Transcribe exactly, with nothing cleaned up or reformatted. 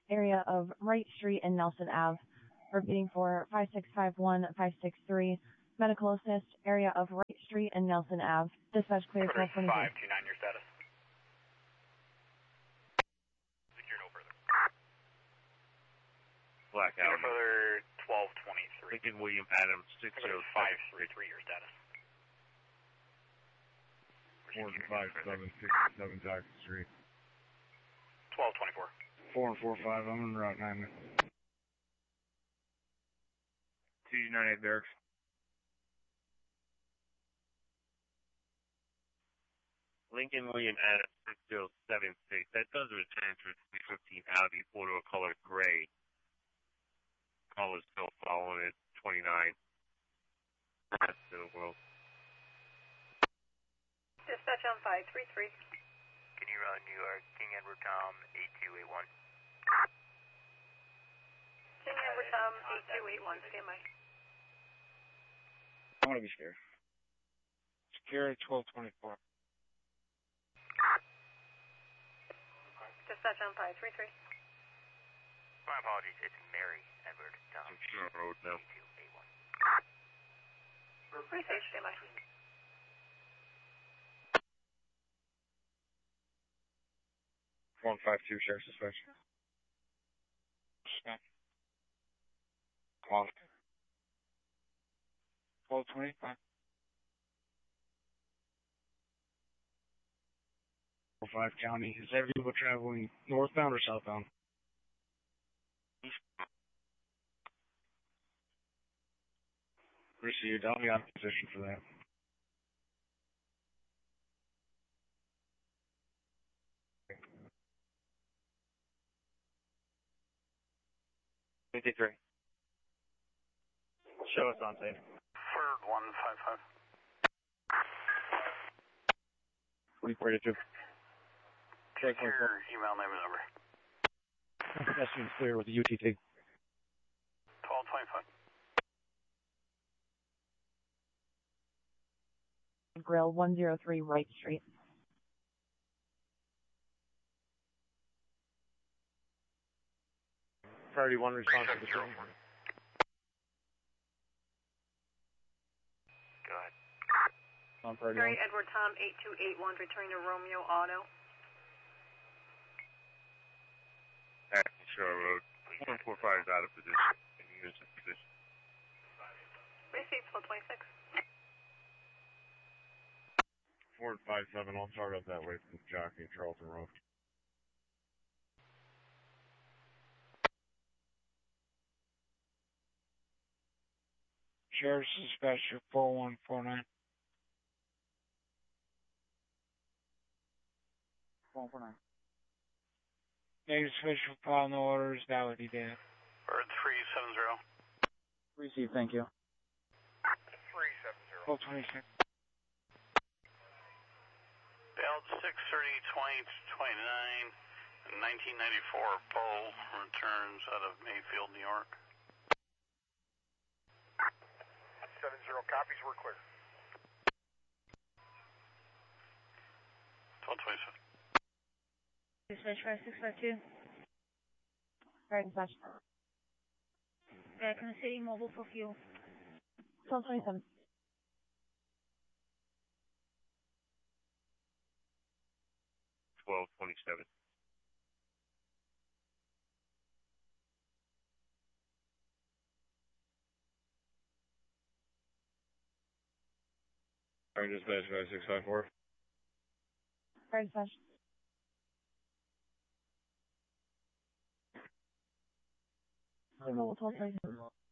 area of Wright Street and Nelson Ave. Repeating for five six five one five six three, medical assist, area of Wright Street and Nelson Ave. Dispatch clear twelve twenty-two. five two nine, your status. Secure no further. Black No Avenue. further, twelve twenty-three. Lincoln William Adams, six zero five three three, your status. four five seven six seven Jackson Street. twelve twenty-four. four and four five, I'm in Route nine. two nine eight Barracks. Lincoln William Adams, six zero seven six. That does return to a three fifteen Audi, four-door color gray. Call is still following it, twenty-nine. That's the world. Dispatch on five three three. Can you run New York, King Edward Tom, eight two eight one? King Edward Tom, eight two eight one, stand by. I want to be scared. Secure twelve twenty-four. Dispatch on five three three. My apologies, it's Mary Edward Tom. Secure road now. eight two eight one. Pretty safe, stand by. one five two, Sheriff's Dispatch. Call. twelve twenty-five. five County. Is there people traveling northbound or southbound? Received. I'll be out of position for that. fifty-three. Show us on tape. Third one five five. twenty-four eighty-two. Check your email name and number. That seems clear with the U T T. twelve twenty-five. Grill one oh three Wright Street. Priority one response to the Go scene. ahead. On priority Mary one. Edward Tom, eight two eight one, returning to Romeo Auto. Acton Shore Road. one four five is out of position. And units in position. Receive twelve twenty-six. Ford five seven, I'll start up that way from Jockey and Charlton Road. Sheriff's Dispatcher four one four nine. four one four nine. Negative official file, no orders, valid data. Bird three seven zero. Received, thank you. three seven zero. twelve twenty-six. Belled six thirty twenty twenty-nine. nineteen ninety-four Poll returns out of Mayfield, New York. seven zero copies, we're clear. twelve twenty-seven. Dispatch five six five two. Right, dispatch. Back in the city, mobile for fuel. twelve twenty-seven. twelve twenty-seven. Alright, dispatch five six five four. Right, dispatch. I don't know, twelve twenty-seven.